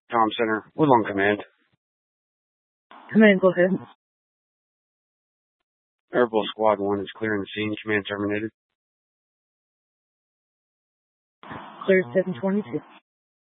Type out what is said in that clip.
Tom Center, Woodlawn Command. Command, go ahead. Airbowl Squad 1 is clearing the scene. Command terminated. Clear 722.